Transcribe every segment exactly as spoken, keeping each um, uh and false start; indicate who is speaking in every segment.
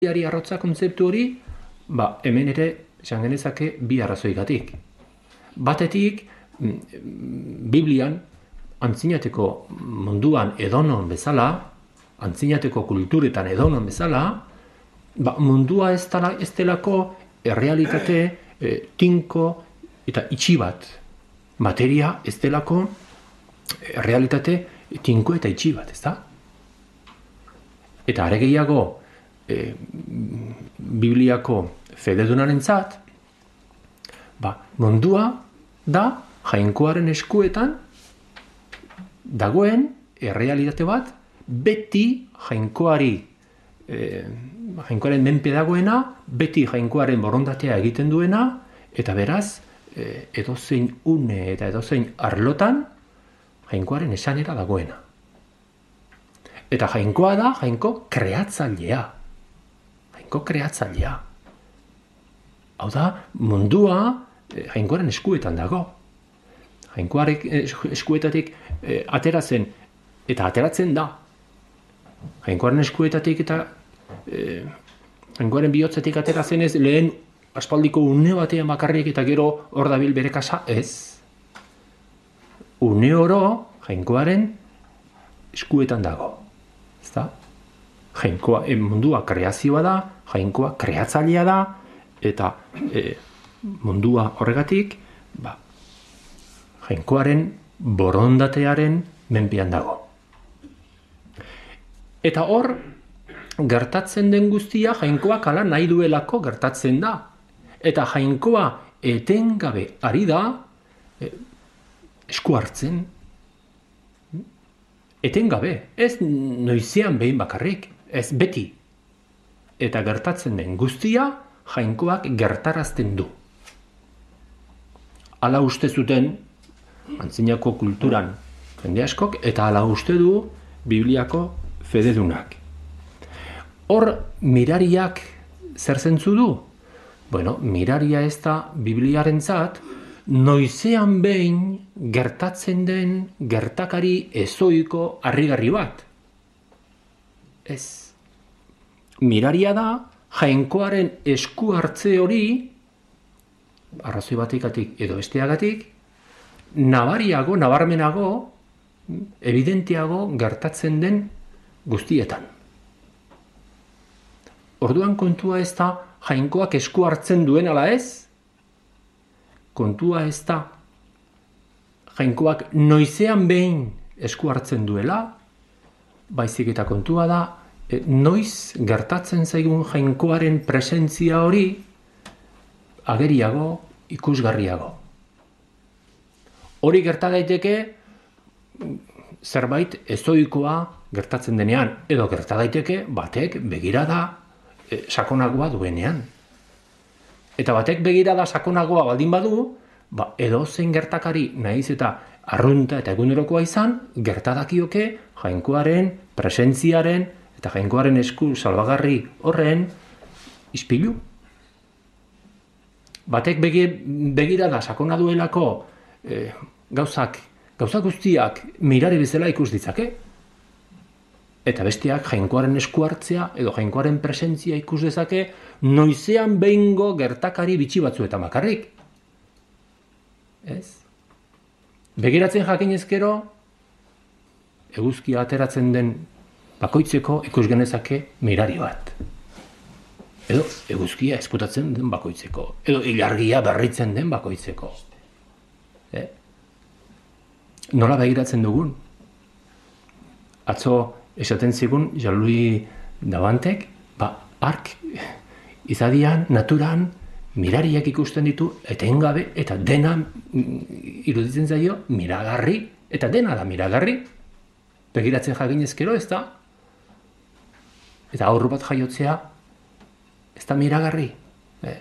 Speaker 1: Ari arrotza kontzeptu hori, ba, hemen ere esan genezake bi arrazoigatik. Batetik, Biblian, antzinateko munduan edonon bezala, antzinateko kulturetan edonon bezala, ba, mundua ez, tala, ez delako errealitate e, tinko eta itxi bat. Materia ez delako errealitate tinko eta itxi bat, ez da? Eta are gehiago, E, Bibliako fededunarentzat, ba, mundua da jainkoaren eskuetan dagoen errealitate bat, beti jainkoari e, jainkoaren menpe dagoena, beti jainkoaren borondatea egiten duena, eta beraz, e, edozein une eta edozein arlotan jainkoaren esanera dagoena. Eta jainkoa da, jainko kreatzailea. kreatzailea. Hau da, mundua jainkoaren eskuetan dago. Jainkoaren eskuetatik e, ateratzen, eta ateratzen da. Jainkoaren eskuetatik eta e, jainkoaren bihotzetik ateratzen ez, lehen aspaldiko une batean bakarrik eta gero hor dabil bere kasa, ez. Une oro jainkoaren eskuetan dago. Ez da? Jainkoa, mundua kreazioa da, jainkoa kreatzailea da, eta e, mundua horregatik, ba, jainkoaren borondatearen menpean dago. Eta hor, gertatzen den guztia jainkoak hala nahi duelako gertatzen da. Eta jainkoa etengabe ari da, e, esku hartzen, etengabe, ez noizean behin bakarrik, ez beti. Eta gertatzen den guztia, jainkoak gertarazten du. Hala uste zuten, antzinako kulturan jende askok, eta hala uste du Bibliako fededunak. Hor, mirariak zer zentzu du? Bueno, miraria ez da Bibliarentzat, noizean behin gertatzen den gertakari ezoiko harrigarri bat. Ez. Miraria da, jainkoaren esku hartze hori, arrazoi batikatik edo besteagatik, nabariago, nabarmenago, evidentiago gertatzen den guztietan. Orduan kontua ez da, jainkoak esku hartzen duen ala ez, kontua ez da, jainkoak noizean behin esku hartzen duela, baizik eta kontua da, e, noiz gertatzen zaigun jainkoaren presentzia hori ageriago, ikusgarriago. Hori gerta daiteke zerbait ezoikoa gertatzen denean, edo gerta daiteke batek begirada e, sakonagoa duenean. Eta batek begirada sakonagoa baldin badu, ba, edo zein gertakari nahiz eta arrunta eta egunerokoa izan, gertadakioke jainkoaren, presentziaren eta jainkoaren esku salbagarri horren ispilu. Batek begirada sakona duelako e, gauzak, gauzak guztiak mirari bezala ikus ditzake. Eta besteak jainkoaren esku hartzea edo jainkoaren presentzia ikus dezake noizean behingo gertakari bitxi batzuetan bakarrik. Ez? Begiratzen jakinezkero, eguzkia ateratzen den bakoitzeko ikus genezake mirari bat. Edo eguzkia ezkutatzen den bakoitzeko. Edo ilargia berritzen den bakoitzeko. Eh? Nola begiratzen dugun? Atzo esaten zigun Jean-Louis Davantek, ba, ark izadian, naturan, mirariak ikusten ditu, etengabe, eta dena iruditzen zaio miragarri, eta dena da miragarri. Begiratzen jakinezkero, ez da? Eta aurru bat jaiotzea, ez da miragarri. Eh.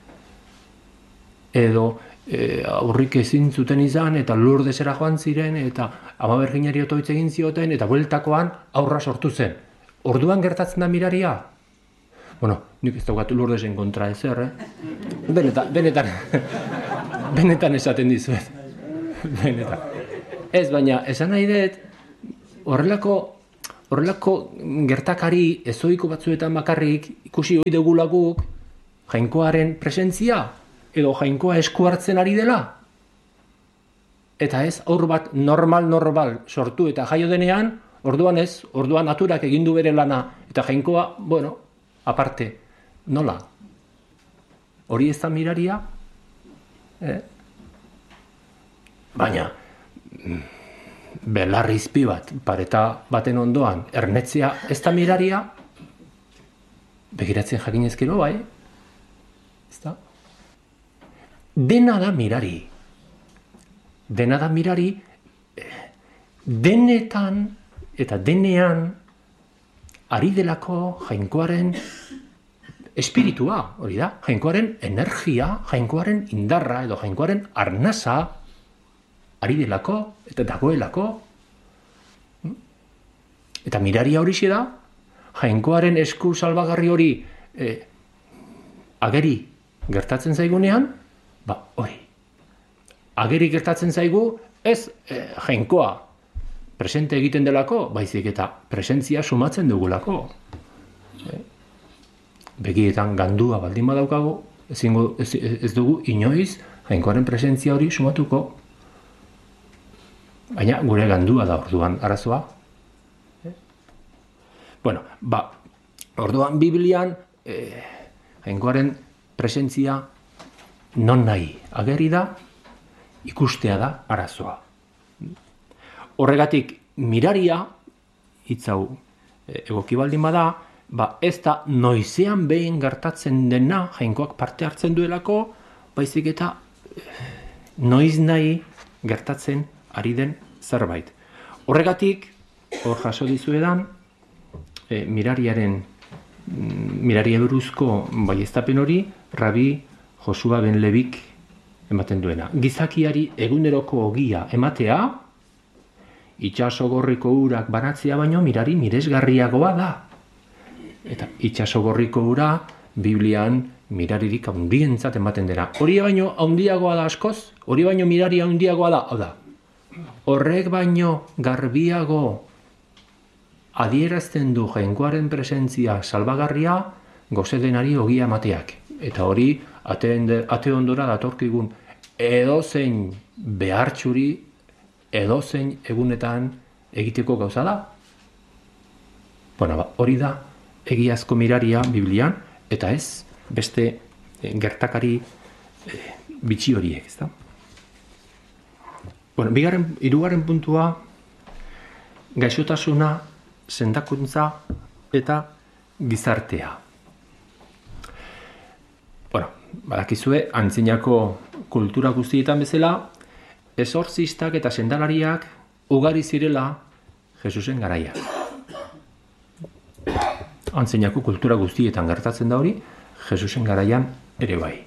Speaker 1: Edo e, aurrik ezin zuten izan, eta Lourdesera joan ziren, eta ama Berginari otoitz egin zioten, eta bueltakoan aurra sortu zen. Orduan gertatzen da miraria? Bueno, nik ez daukat Lourdesen kontra ezer, eh? Benetan, benetan, benetan esaten dizuet. Benetan. Ez, baina, esan nahi dut, horrelako horrelako gertakari ezoiko batzuetan bakarrik ikusi hori dugula guk Jainkoaren presentzia edo Jainkoa esku hartzen ari dela. Eta ez, aur bat normal-normal sortu eta jaio denean, orduan ez, orduan naturak egindu bere lana, eta Jainkoa, bueno, aparte, nola? Hori ez da miraria? Eh? Baina, belarrizpi bat, pareta baten ondoan, ernetzea ez da miraria? Begiratzen jakinezkero, bai? Ez da? Dena da mirari. Dena da mirari, denetan eta denean ari delako Jainkoaren espiritua, hori da, Jainkoaren energia, Jainkoaren indarra edo Jainkoaren arnasa ari delako eta dagoelako. Eta miraria horixe da, Jainkoaren esku salbagarri hori eh, ageri gertatzen zaigunean, ba hori. Ageri gertatzen zaigu, ez eh, Jainkoa presente egiten delako, baizik eta presentzia sumatzen dugulako. Eh? Begietan gandua baldin badaukago, ezingo, ez, ez dugu inoiz Jainkoaren presentzia hori sumatuko. Baina gure gandua da orduan arazoa. Eh? Bueno, ba, orduan Biblian eh, Jainkoaren presentzia non nahi ageri da, ikustea da arazoa. Horregatik miraria, hitz hau egoki baldin bada, ba ez da noizean behin gertatzen dena Jainkoak parte hartzen duelako, baizik eta noiz nahi gertatzen ari den zerbait. Horregatik, hor jaso dizuedan, e, mirariaren miraria buruzko baieztapen hori, Rabi Josua ben Lebik ematen duena. Gizakiari eguneroko ogia ematea, itsasogorriko urak banatzea baino mirari miresgarriagoa da. Eta itsasogorriko ura Biblian miraririk handientzat ematen dena. Hori baino handiagoa da askoz, hori baino mirari handiagoa da, hau da. Horrek baino garbiago adierazten du Jainkoaren presentzia salbagarria gozedenari ogia emateak. Eta hori ate ondora datorkigun edozein behartxuri, edozein egunetan egiteko gauza da. Bueno, ba, hori da egiazko miraria Biblian, eta ez beste gertakari e, bitxi horiek, ez da? Bueno, bigarren, hirugarren puntua, gaixotasuna, sendakuntza eta gizartea. Bueno, badakizue, antzinako kultura guztietan bezala, esorzistak eta sendalariak ugari zirela Jesusen garaia. Antzinako kultura guztietan gertatzen da hori, Jesusen garaian ere bai.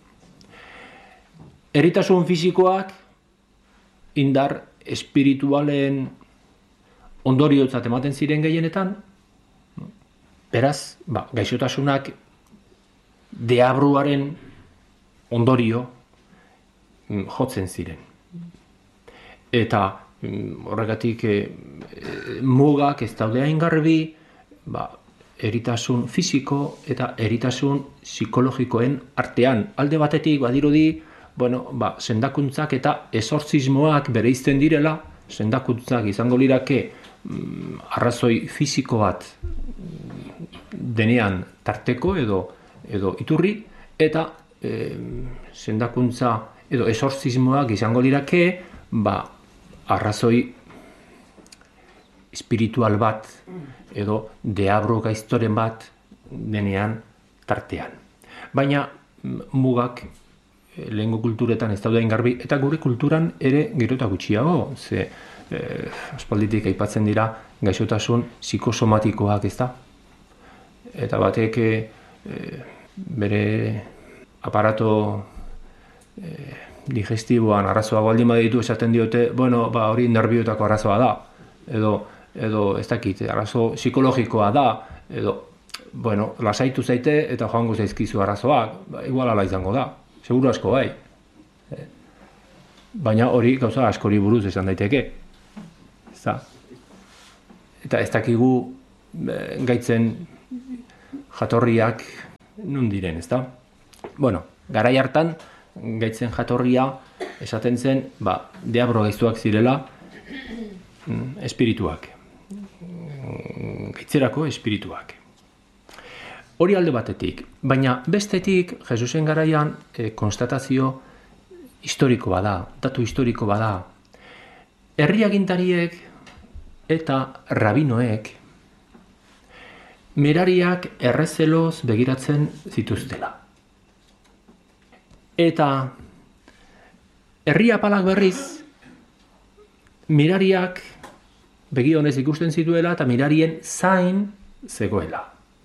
Speaker 1: Eritasun fisikoak indar espiritualen ondoriotzat ematen ziren gehienetan, beraz, ba, gaixotasunak deabruaren ondorio jotzen ziren. Eta horregatik e, mugak ez daude hain garbi, ba, eritasun fisiko eta eritasun psikologikoen artean. Alde batetik badirudi, bueno, ba, sendakuntzak eta esorzismoak bereizten direla, sendakuntzak izango lirake mm, arrazoi fisiko bat denean tarteko edo edo iturri, eta e, sendakuntza edo esorzismoak izango lirake, ba, arrazoi espiritual bat edo deabro gaiztoren bat denean tartean. Baina mugak lehengo kulturetan ez daude garbi, eta gure kulturan ere gero eta gutxiago, ze eh, aspalditik aipatzen dira gaixotasun psikosomatikoak, ez da? Eta batek eh, bere aparato eh, digestiboan arazoa baldin baditu esaten diote, bueno, ba, hori nerbiotako arazoa da, edo, edo ez dakit, arazo psikologikoa da, edo, bueno, lasaitu zaite eta joango zaizkizu arazoak, ba, igual ala izango da, seguru asko bai. Baina hori gauza askori buruz esan daiteke. Eta eta ez dakigu gaitzen jatorriak nun diren, ezta? Bueno, garai hartan gaitzen jatorria esaten zen, ba, deabro gaiztuak zirela espirituak. Gaitzerako espirituak. Hori alde batetik, baina bestetik Jesusen garaian e, konstatazio historiko bada, datu historiko bada. Herri agintariek eta rabinoek mirariak errezeloz begiratzen zituztela. Eta herri apalak berriz mirariak begionez ikusten zituela eta mirarien zain zegoela.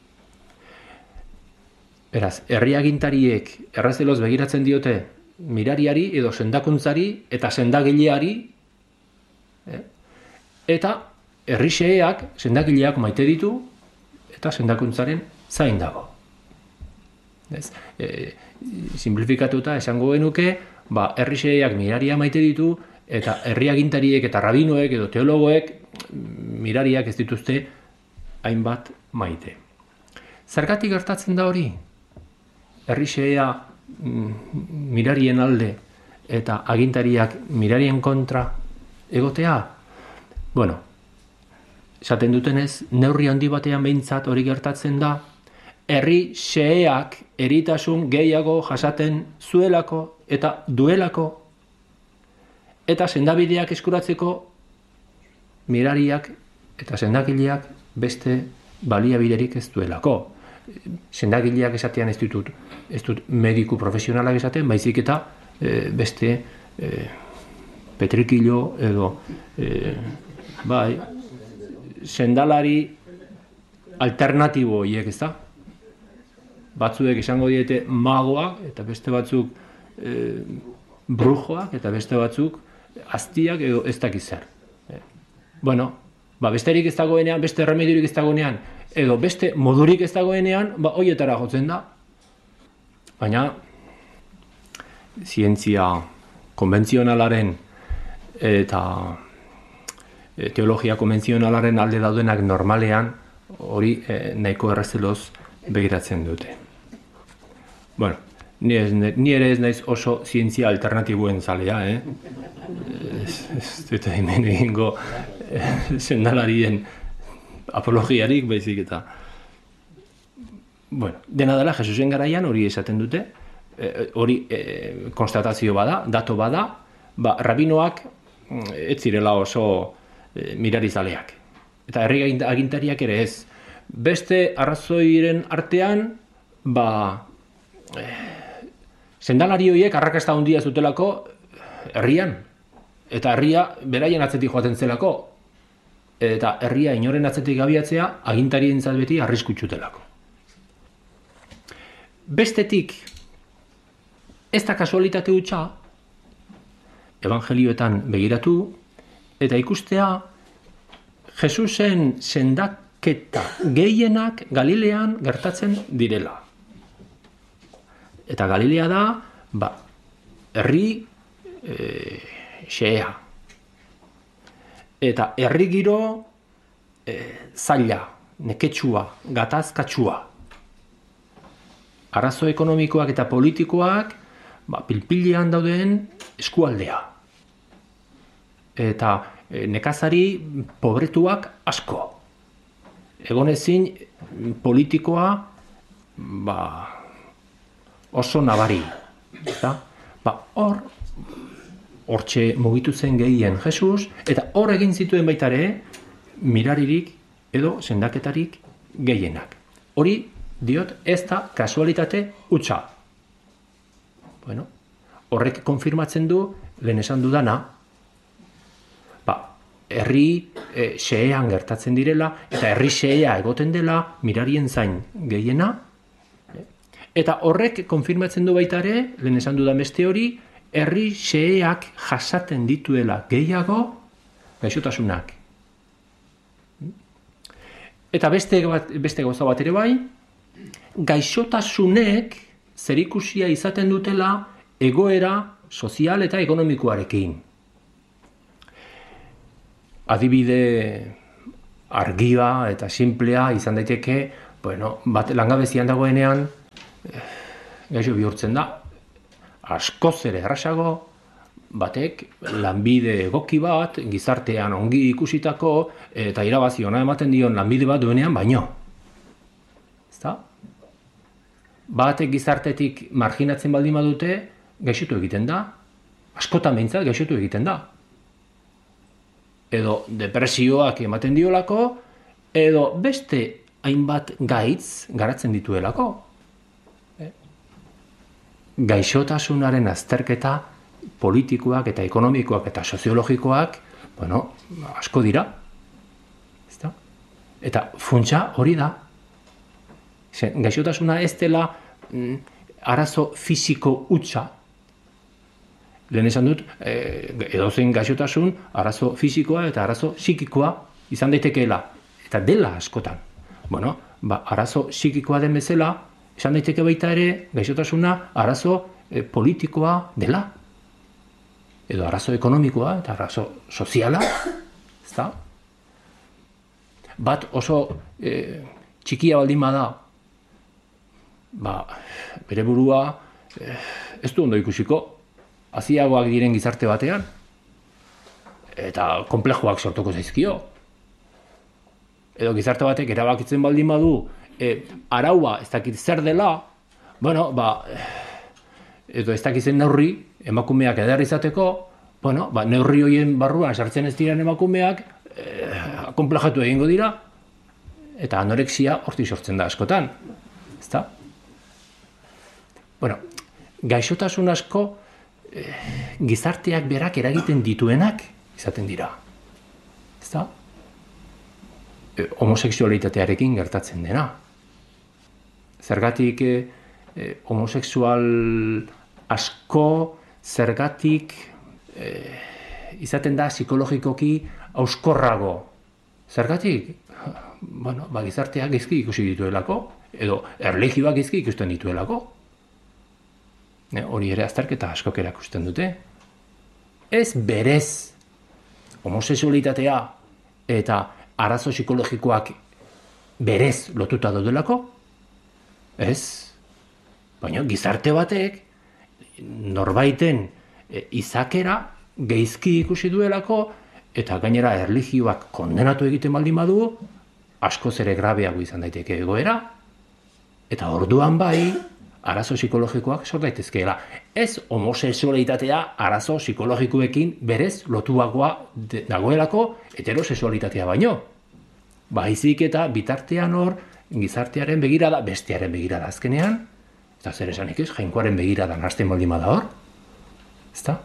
Speaker 1: Beraz, herri agintariek errezeloz begiratzen diote mirariari edo sendakuntzari eta sendagileari, eh? Eta herri xeheak sendagileak maite ditu eta sendakuntzaren zain dago. Ez? E, simplifikatuta esango genuke, ba, herri xeheak miraria maite ditu eta herri agintariek eta rabinoek edo teologoek mirariak ez dituzte hainbat maite. Zergatik gertatzen da hori? Herri xehea mirarien alde eta agintariak mirarien kontra egotea? Bueno, esaten dutenez, neurri handi batean behintzat hori gertatzen da, herri xeheak eritasun gehiago jasaten zuelako eta duelako, eta sendabideak eskuratzeko mirariak eta sendagileak beste baliabiderik ez duelako. Sendagileak esatean ez dut, ez dut mediku profesionalak esaten, baizik eta e, beste e, petrikilo edo e, bai, sendalari alternatibo horiek, ez da? Batzuek esango diete magoak eta beste batzuk e, brujoak eta beste batzuk aztiak edo ez dakiz zer. E, bueno, ba, besterik ez dagoenean, beste remediorik ez dagoenean, edo beste modurik ez dagoenean, ba, hoietara jotzen da. Baina, zientzia konbentzionalaren eta teologia konbentzionalaren alde daudenak normalean, hori eh, nahiko errezeloz begiratzen dute. Bueno, ni, ez, ni ere ez naiz oso zientzia alternatiboen zalea, eh? Ez, ez dut hemen egingo eh, sendalarien apologiarik, baizik eta. Bueno, dena dela, Jesusen garaian hori esaten dute, e, hori e, konstatazio bada, dato bada, ba, rabinoak ez zirela oso e, mirarizaleak. Eta herri agintariak ere ez. Beste arrazoiren artean, ba, e, sendalari horiek arrakasta handia zutelako herrian. Eta herria beraien atzetik joaten zelako. Eta herria inoren atzetik abiatzea agintarientzat beti arriskutsutelako. Bestetik, ez da kasualitate hutsa, evangelioetan begiratu, eta ikustea Jesusen sendaketa gehienak Galilean gertatzen direla. Eta Galilea da, ba, herri e, xehea. Eta herri giro e, zaila, neketsua, gatazkatsua. Arazo ekonomikoak eta politikoak ba, pilpilean dauden eskualdea. Eta e, nekazari pobretuak asko. Egonezin politikoa ba, oso nabari. Eta, ba, hor, hortxe mugitu zen gehien Jesus, eta hor egin zituen baita ere miraririk edo sendaketarik gehienak. Hori, diot, ez da kasualitate hutsa. Bueno, horrek konfirmatzen du, lehen esan dudana, ba, herri e, xehean gertatzen direla, eta herri xehea egoten dela, mirarien zain gehiena, eta horrek konfirmatzen du baita ere, lehen esan dudan beste hori, herri xeheak jasaten dituela gehiago gaixotasunak. Eta beste, beste gauza bat ere bai, gaixotasunek zerikusia izaten dutela egoera sozial eta ekonomikoarekin. Adibide argia eta simplea izan daiteke, bueno, bat langabezian dagoenean, gaixo bihurtzen da, askoz ere errazago, batek lanbide egoki bat, gizartean ongi ikusitako, eta irabazi ona ematen dion lanbide bat duenean baino. Ezta? Batek gizartetik marginatzen baldin badute, gaixotu egiten da, askotan behintzat gaixotu egiten da. Edo depresioak ematen diolako, edo beste hainbat gaitz garatzen dituelako. Eh? Gaixotasunaren azterketa politikoak eta ekonomikoak eta soziologikoak, bueno, asko dira. Ezta? Eta funtsa hori da. Gaixotasuna ez dela mm, arazo fisiko hutsa. Lehen esan dut, eh, edozein gaixotasun, arazo fisikoa eta arazo psikikoa izan daitekeela. Eta dela askotan. Bueno, ba, arazo psikikoa den bezala, esan daiteke baita ere, gaixotasuna arazo eh, politikoa dela. Edo arazo ekonomikoa eta arazo soziala. Ezta? Bat oso eh, txikia baldin bada, ba, bere burua eh, ez du ondo ikusiko, haziagoak diren gizarte batean, eta konplejoak sortuko zaizkio. Edo gizarte batek erabakitzen baldin badu, e, araua ez dakit zer dela, bueno, ba, edo ez dakitzen neurri, emakumeak eder izateko, bueno, ba, neurri horien barruan sartzen ez diren emakumeak, e, konplejatu egingo dira, eta anorexia hortik sortzen da askotan. Ezta? Bueno, gaixotasun asko, gizarteak berak eragiten dituenak izaten dira. Ezta? E, homosexualitatearekin gertatzen dena. Zergatik e, e, homosexual asko, zergatik e, izaten da psikologikoki hauskorrago. Zergatik? Bueno, ba, gizarteak gaizki ikusi dituelako, edo erlijioak gaizki ikusten dituelako. Hori ere azterketa askok erakusten dute. Ez berez homosexualitatea eta arazo psikologikoak berez lotuta daudelako? Ez. Baina gizarte batek norbaiten izakera geizki ikusi duelako eta gainera erlijioak kondenatu egiten baldin badu, askoz ere grabeago izan daiteke egoera, eta orduan bai, arazo psikologikoak sort daitezkeela. Ez homosexualitatea arazo psikologikoekin berez lotuagoa dagoelako heterosexualitatea baino. Baizik eta bitartean hor gizartearen begirada, bestearen begirada azkenean, eta zer esanik ez, jainkoaren begirada nahasten baldin bada hor. Ezta?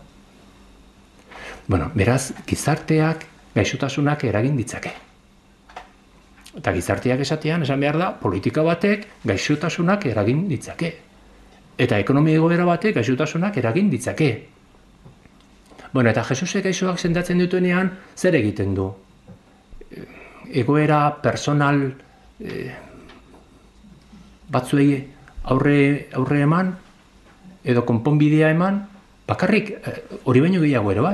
Speaker 1: Bueno, beraz, gizarteak gaixotasunak eragin ditzake. Eta gizarteak esatean, esan behar da, politika batek gaixotasunak eragin ditzake. Eta ekonomia egoera batek gaixotasunak eragin ditzake. Bueno, eta Jesusek gaixoak sendatzen dutenean, zer egiten du? Egoera personal eh, batzuei aurre, aurre eman, edo konponbidea eman, bakarrik hori eh, baino gehiago ere bai.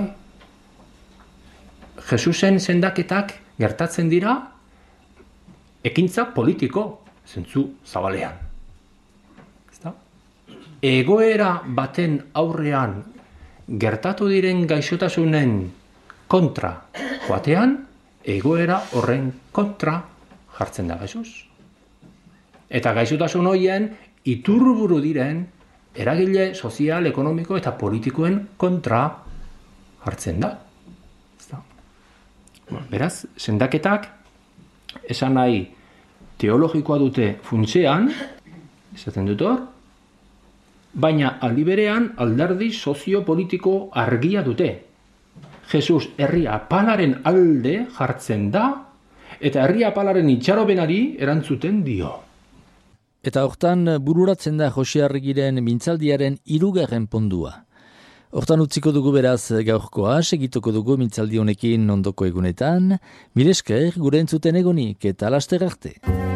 Speaker 1: Jesusen sendaketak gertatzen dira, ekintza politiko, zentzu zabalean. Ezta? Egoera baten aurrean gertatu diren gaixotasunen kontra joatean, egoera horren kontra jartzen da Jesus. Eta gaixotasun horien iturburu diren eragile sozial, ekonomiko eta politikoen kontra jartzen da. Ezta? Bueno, beraz, sendaketak esan nahi teologikoa dute funtsean, esaten dut hor, baina aldi berean alderdi soziopolitiko argia dute. Jesus herri apalaren alde jartzen da, eta herri apalaren itxaropenari erantzuten dio.
Speaker 2: Eta hortan bururatzen da Jose Arregiren mintzaldiaren hirugarren pondua. Hortan utziko dugu beraz gaurkoa, segituko dugu mintzaldi honekin ondoko egunetan, mil esker gure entzuten egonik eta laster arte.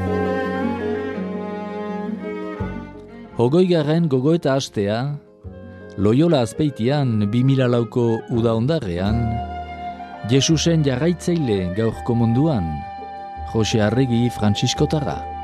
Speaker 2: Hogeigarren gogoeta hastea, Loyola Azpeitian bi mila lauko uda ondarrean, Jesusen jarraitzaile gaurko munduan, Jose Arregi Frantziskotarra.